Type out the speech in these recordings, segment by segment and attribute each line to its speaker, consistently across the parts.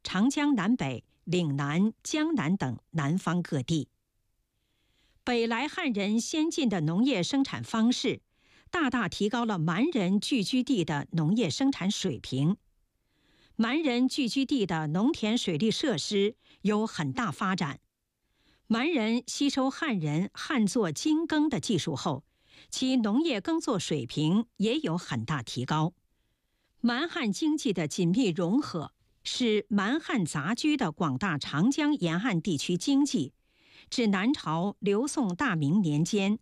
Speaker 1: 长江南北、岭南、江南等南方各地。北来汉人先进的农业生产方式，大大提高了蛮人聚居地的农业生产水平。蛮人聚居地的农田水利设施有很大发展。蛮人吸收汉人旱作精耕的技术后，其农业耕作水平也有很大提高。蛮汉经济的紧密融合，使蛮汉杂居的广大长江沿岸地区经济，至南朝刘宋大明年间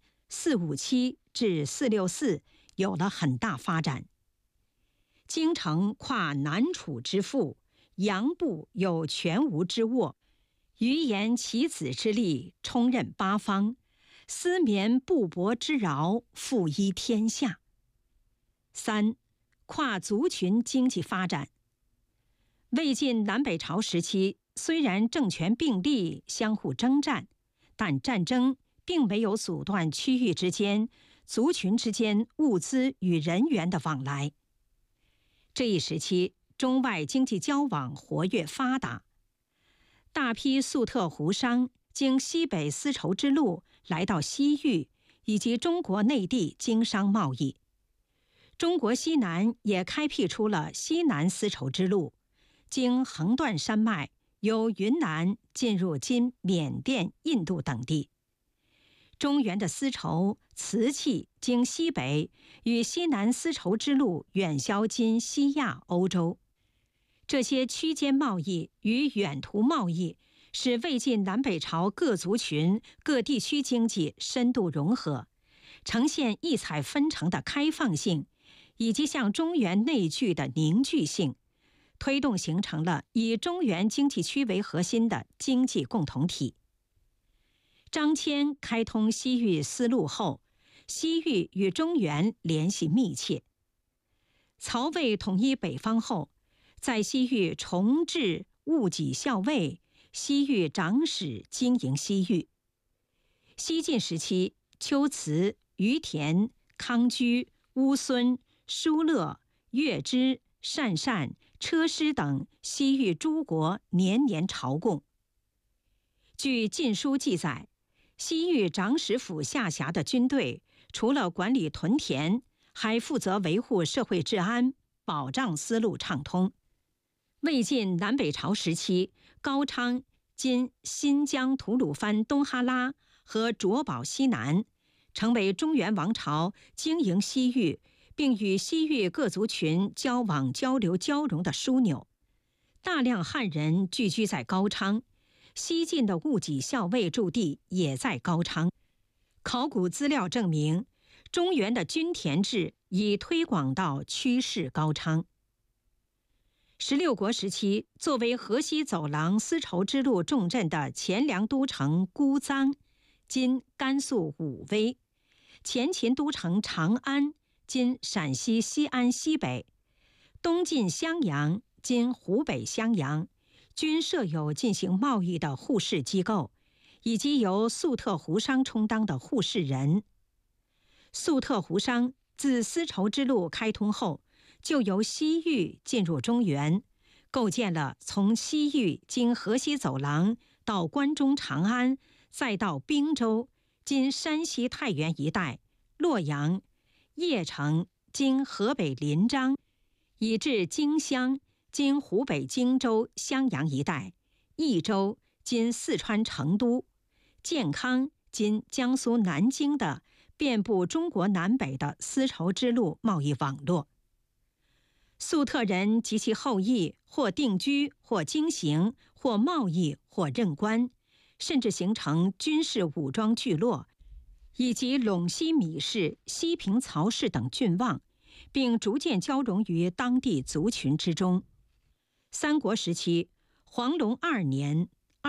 Speaker 1: 457至464有了很大发展。京城跨南楚之腹，阳部有全吴之沃，余言其子之力，充任八方，丝绵布帛之饶，富依天下。3. 跨族群经济发展。魏晋南北朝时期，虽然政权并立，相互征战，但战争并没有阻断区域之间、族群之间物资与人员的往来。这一时期，中外经济交往活跃发达，大批粟特胡商经西北丝绸之路来到西域以及中国内地经商贸易。中国西南也开辟出了西南丝绸之路，经横断山脉，由云南进入今缅甸、印度等地。中原的丝绸、瓷器经西北，与西南丝绸之路远销今西亚、欧洲。这些区间贸易与远途贸易，使魏晋南北朝各族群、各地区经济深度融合，呈现异彩纷呈的开放性，以及向中原内聚的凝聚性，推动形成了以中原经济区为核心的经济共同体。张骞开通西域丝路后，西域与中原联系密切。曹魏统一北方后，在西域重置务己校尉，西域长史经营西域。西晋时期，龟兹、于田、康居、乌孙、疏勒、月支、鄯善、车师等西域诸国年年朝贡。据《晋书》记载，西域长史府下辖的军队，除了管理屯田，还负责维护社会治安，保障丝路畅通。魏晋南北朝时期，高昌（今新疆吐鲁番东哈拉）和卓宝西南，成为中原王朝经营西域，并与西域各族群交往交流交融的枢纽。大量汉人聚居在高昌，西晋的务己校尉驻地也在高昌。考古资料证明，中原的均田制已推广到曲室高昌。16国时期，作为河西走廊丝绸之路重镇的前凉都城姑臧（今甘肃武威），前秦都城长安（今陕西西安西北），东晋襄阳（今湖北襄阳），均设有进行贸易的互市机构，以及由粟特胡商充当的互市人。粟特胡商自丝绸之路开通后，就由西域进入中原，构建了从西域经河西走廊到关中长安，再到滨州（今山西太原一带）、洛阳、邺城（今河北临漳），以至荆襄（今湖北荆州、襄阳一带）、益州（今四川成都）、建康（今江苏南京）的遍布中国南北的丝绸之路贸易网络。粟特人及其后裔或定居，或经行，或贸易，或任官，甚至形成军事武装聚落，以及陇西米氏、西平曹氏等郡望，并逐渐交融于当地族群之中。三国时期，黄龙2年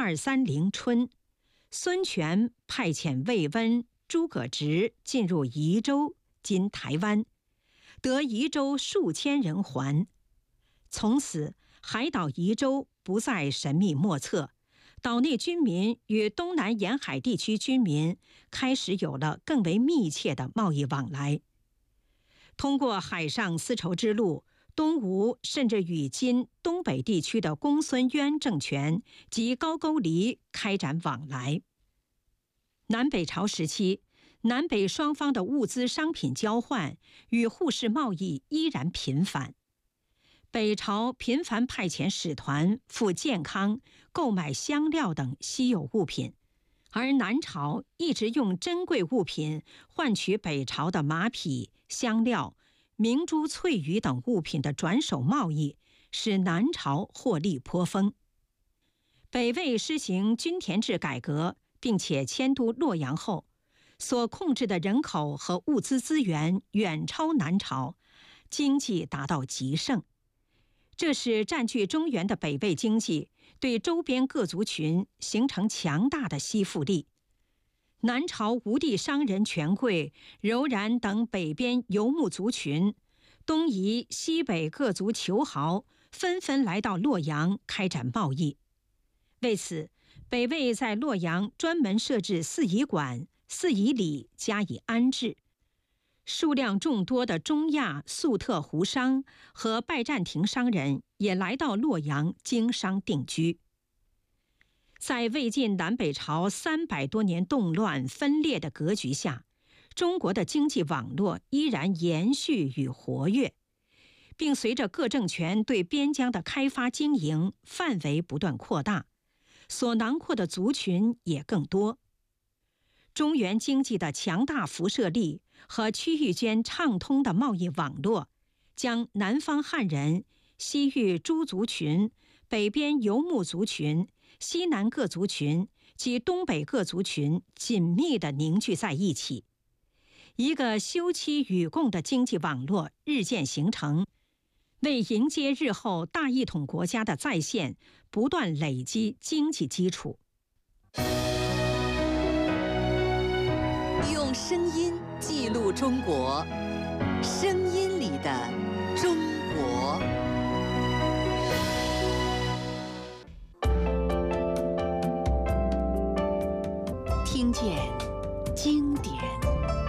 Speaker 1: 230春，孙权派遣魏温、诸葛直进入宜州（今台湾），得宜州数千人还。从此，海岛宜州不再神秘莫测，岛内居民与东南沿海地区居民开始有了更为密切的贸易往来。通过海上丝绸之路， 东吴甚至与今东北地区的公孙渊政权及高句丽开展往来。南北朝时期，南北双方的物资商品交换与互市贸易依然频繁。北朝频繁派遣使团赴建康购买香料等稀有物品，而南朝一直用珍贵物品换取北朝的马匹、香料、明珠、翠羽等物品的转手贸易，使南朝获利颇丰。北魏施行均田制改革，并且迁都洛阳后，所控制的人口和物资资源远超南朝，经济达到极盛。这使占据中原的北魏经济对周边各族群形成强大的吸附力。南朝吴地商人权贵、柔然等北边游牧族群，东夷、西北各族酋豪纷纷来到洛阳开展贸易。为此，北魏在洛阳专门设置四夷馆、四夷里加以安置。数量众多的中亚、粟特胡商和拜占庭商人也来到洛阳经商定居。在魏晋南北朝300多年动乱分裂的格局下，中国的经济网络依然延续与活跃，并随着各政权对边疆的开发经营范围不断扩大，所囊括的族群也更多。中原经济的强大辐射力和区域间畅通的贸易网络，将南方汉人、西域诸族群、北边游牧族群、西南各族群及东北各族群紧密地凝聚在一起，一个休戚与共的经济网络日渐形成，为迎接日后大一统国家的再现不断累积经济基础。
Speaker 2: 用声音记录中国，声音里的中国。听见经典